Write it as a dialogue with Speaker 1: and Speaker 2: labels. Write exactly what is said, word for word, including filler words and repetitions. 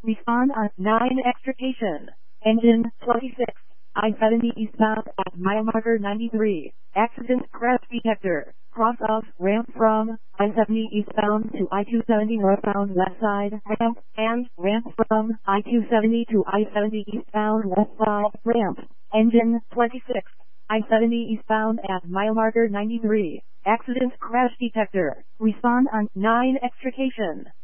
Speaker 1: Respond on nine extrication. Engine twenty-six. I seventy eastbound at mile marker ninety-three. Accident crash detector. Cross off ramp from I seventy eastbound to I two seventy northbound left side ramp, and ramp from I two seventy to I seventy eastbound left side ramp. Engine twenty-six. I seventy eastbound at mile marker ninety-three. Accident crash detector. Respond on nine extrication.